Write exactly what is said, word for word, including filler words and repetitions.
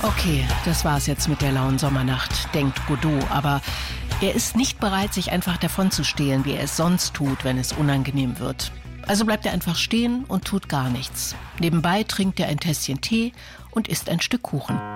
Okay, das war's jetzt mit der lauen Sommernacht, denkt Godot. Aber er ist nicht bereit, sich einfach davonzustehlen, wie er es sonst tut, wenn es unangenehm wird. Also bleibt er einfach stehen und tut gar nichts. Nebenbei trinkt er ein Tässchen Tee und isst ein Stück Kuchen.